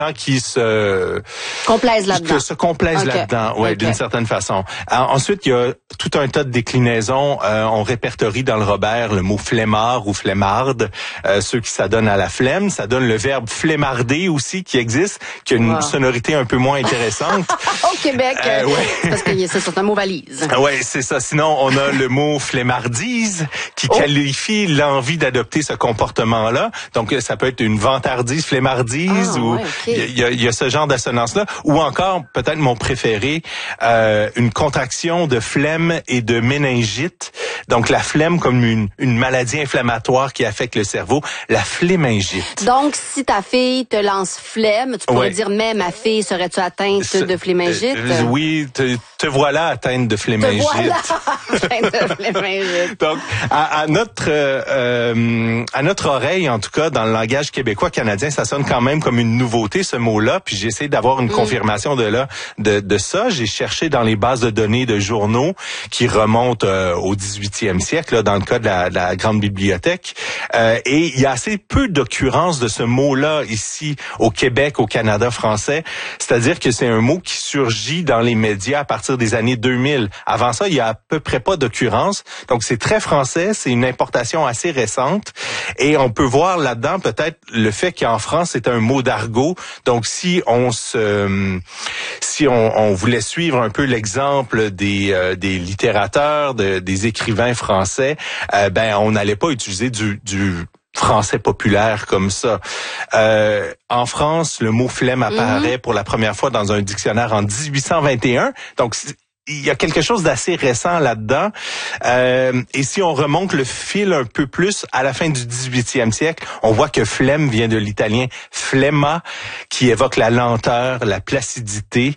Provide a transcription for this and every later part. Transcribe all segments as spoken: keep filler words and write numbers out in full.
qui se complaisent là-dedans. se complaisent okay. là-dedans, ouais, okay. d'une certaine façon. Alors, ensuite, il y a tout un tas de déclinaisons. Euh, on répertorie dans le Robert le mot flemmard ou flemmarde, euh, ceux qui s'adonnent à la flemme. Ça donne le verbe flemmarder aussi qui existe, qui a une wow. sonorité un peu moins intéressante. Au Québec, euh, ouais. c'est parce que ça, c'est un mot valise. Ouais, c'est ça. Sinon, on a le mot flemmardise qui oh. qualifie l'envie d'adopter ce comportement-là. Donc, ça peut être une vantardise, flemmardise, ah, ou il ouais, okay. y, y, y a ce genre d'assonance-là. Ou encore, peut-être mon préféré, euh, une contraction de flemme et de méningite. Donc, la flemme comme une, une maladie inflammatoire qui affecte le cerveau, la flémingite. Donc, si ta fille te lance flemme, tu pourrais ouais. dire, mais ma fille, serais-tu atteinte Ce, de flémingite? Euh, oui, te, te voilà atteinte de flémingite. Te voilà atteinte de flémingite. Donc, à, à notre euh, à notre oreille, en tout cas, dans le langage québécois-canadien, ça sonne quand même comme une nouveauté, ce mot-là. Puis j'ai essayé d'avoir une mm. confirmation de là, de, de ça. J'ai cherché dans les bases de données de journaux qui remontent euh, au dix-huitième siècle, là, dans le cas de la, de la Grande Bibliothèque. Euh, et il y a assez peu d'occurrences de ce mot-là ici au Québec, au Canada français. C'est-à-dire que c'est un mot qui surgit dans les médias à partir des années deux mille. Avant ça, il y a à peu près pas d'occurrence. Donc c'est très français, c'est une importation assez récente. Et on peut voir là-dedans peut-être le fait qu'en France, c'est un mot d'argot. Donc si on se, si on, on voulait suivre un peu l'exemple des euh, des littérateurs, de, des écrivains français, euh, ben on n'allait pas utiliser du du français populaire comme ça. Euh, en France, le mot flemme apparaît mm-hmm. pour la première fois dans un dictionnaire en dix-huit cent vingt et un. Donc il y a quelque chose d'assez récent là-dedans. Euh, et si on remonte le fil un peu plus à la fin du dix-huitième siècle, on voit que flemme vient de l'italien flemma, qui évoque la lenteur, la placidité.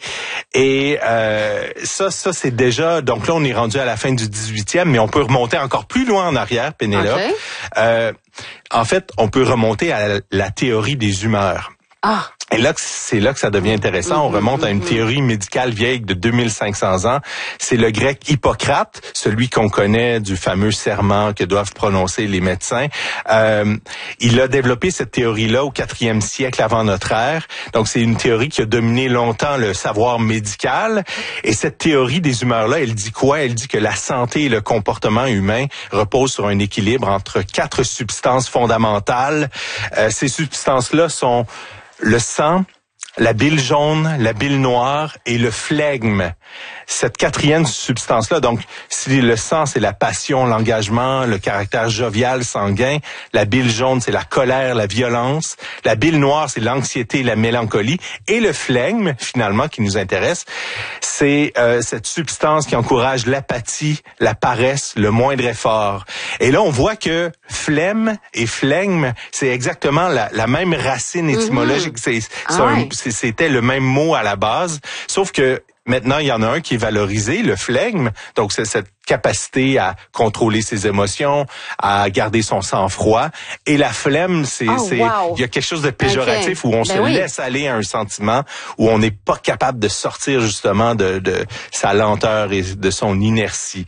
Et euh, ça, ça c'est déjà... Donc là, on est rendu à la fin du dix-huitième, mais on peut remonter encore plus loin en arrière, Pénélope. Okay. Euh, en fait, on peut remonter à la, la théorie des humeurs. Ah. Et là, c'est là que ça devient intéressant. On remonte à une théorie médicale vieille de deux mille cinq cents ans. C'est le grec Hippocrate, celui qu'on connaît du fameux serment que doivent prononcer les médecins. Euh, il a développé cette théorie-là au quatrième siècle avant notre ère. Donc, c'est une théorie qui a dominé longtemps le savoir médical. Et cette théorie des humeurs-là, elle dit quoi? Elle dit que la santé et le comportement humain reposent sur un équilibre entre quatre substances fondamentales. Euh, ces substances-là sont le sang, la bile jaune, la bile noire et le flegme. Cette quatrième substance-là, donc, si le sang, c'est la passion, l'engagement, le caractère jovial, sanguin, la bile jaune, c'est la colère, la violence, la bile noire, c'est l'anxiété, la mélancolie, et le flegme, finalement, qui nous intéresse, c'est euh, cette substance qui encourage l'apathie, la paresse, le moindre effort. Et là, on voit que flemme et flegme, c'est exactement la, la même racine étymologique. Mm-hmm. C'est, c'est ah un, ouais. c'est, c'était le même mot à la base, sauf que maintenant, il y en a un qui est valorisé, le flegme. Donc, c'est cette capacité à contrôler ses émotions, à garder son sang-froid. Et la flemme, c'est, oh, c'est, wow. il y a quelque chose de péjoratif okay. où on ben se oui. laisse aller à un sentiment, où on n'est pas capable de sortir justement de, de sa lenteur et de son inertie.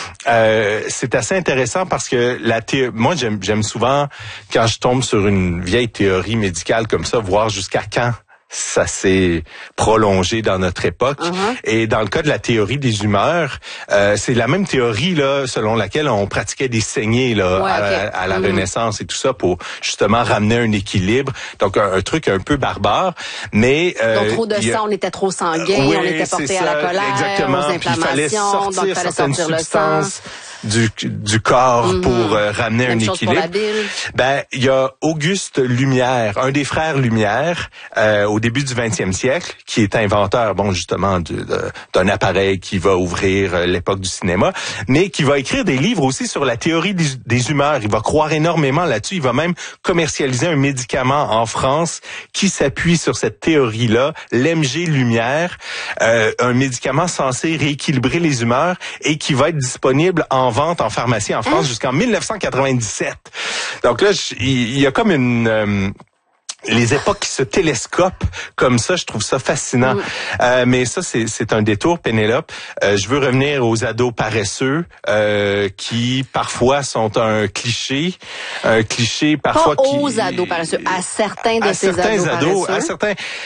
Euh, c'est assez intéressant parce que la thé... moi, j'aime, j'aime souvent, quand je tombe sur une vieille théorie médicale comme ça, voir jusqu'à quand ça s'est prolongé dans notre époque. Uh-huh. Et dans le cas de la théorie des humeurs, euh, c'est la même théorie là, selon laquelle on pratiquait des saignées là ouais, à, okay. à, à la mm-hmm. Renaissance et tout ça pour justement ramener un équilibre. Donc un, un truc un peu barbare, mais euh, donc trop de a... sang, on était trop sanguin, oui, on était porté ça, à la colère, exactement. aux inflammations, puis il fallait sortir donc il fallait certaines sortir substances. Le sang. Du, du corps mm-hmm. pour euh, ramener Même un chose équilibre. Pour la bile. Ben, il y a Auguste Lumière, un des frères Lumière, euh, au début du vingtième siècle, qui est inventeur, bon, justement, de, de, d'un appareil qui va ouvrir euh, l'époque du cinéma, mais qui va écrire des livres aussi sur la théorie des, des humeurs. Il va croire énormément là-dessus. Il va même commercialiser un médicament en France qui s'appuie sur cette théorie-là, l'M G Lumière, euh, un médicament censé rééquilibrer les humeurs et qui va être disponible en vente en pharmacie en France hein? jusqu'en dix-neuf cent quatre-vingt-dix-sept. Donc là, il y a comme une... Euh, les époques qui se télescopent comme ça, je trouve ça fascinant. Mm. Euh, mais ça, c'est, c'est un détour, Pénélope. Euh, je veux revenir aux ados paresseux euh, qui, parfois, sont un cliché. Un cliché, parfois... Pas qui, aux ados paresseux, à certains de à ces certains ados, ados paresseux. À certains